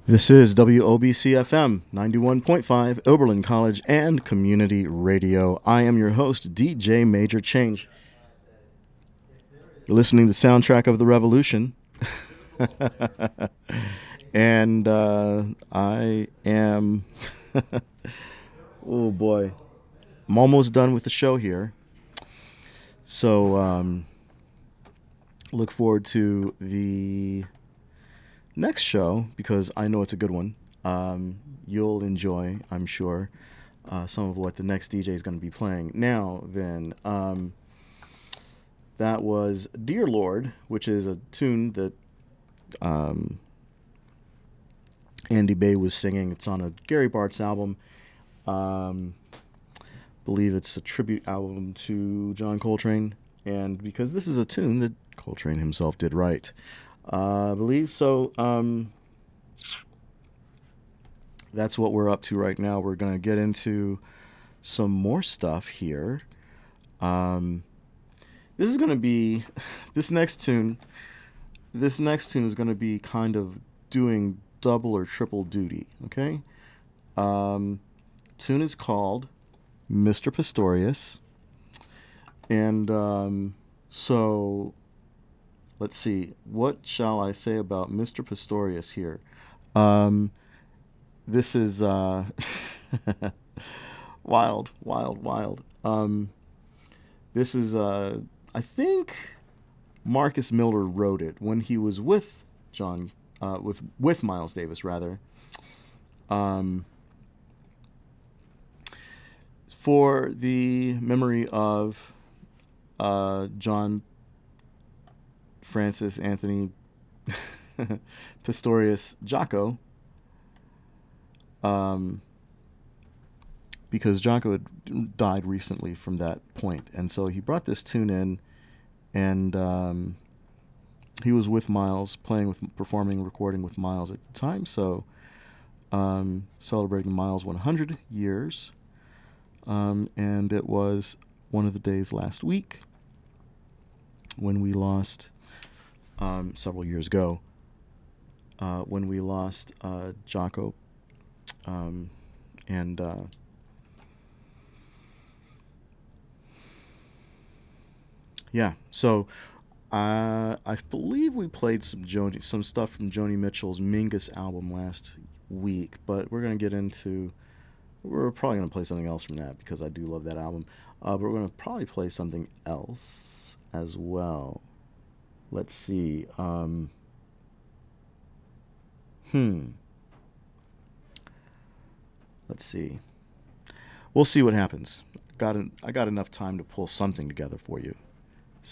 This is WOBC FM 91.5, Oberlin College and Community Radio. I am your host, DJ Major Change. You're listening to the soundtrack of the revolution. And I am, oh boy, I'm almost done with the show here. So look forward to the next show because I know it's a good one. You'll enjoy, I'm sure, some of what the next DJ is going to be playing. Now then, that was Dear Lord, which is a tune that Andy Bay was singing. It's on a Gary Bartz album. Believe it's a tribute album to John Coltrane, and because this is a tune that Coltrane himself did write, I believe so. That's what we're up to right now. We're going to get into some more stuff here. This is going to be this next tune is going to be kind of doing double or triple duty, okay? Tune is called Mr. Pistorius. And so let's see. What shall I say about Mr. Pistorius here? This is wild. This is, I think Marcus Miller wrote it when he was with John, with Miles Davis, rather. For the memory of John Francis Anthony Pistorius Jaco, because Jaco had died recently from that point, and so he brought this tune in, and he was with Miles, performing, recording with Miles at the time, so celebrating Miles' 100 years, and it was one of the days last week when we lost, several years ago, when we lost Jaco, and yeah, so I believe we played some stuff from Joni Mitchell's Mingus album last week, but we're probably going to play something else from that because I do love that album. But we're going to probably play something else as well. Let's see. Let's see. We'll see what happens. I got enough time to pull something together for you.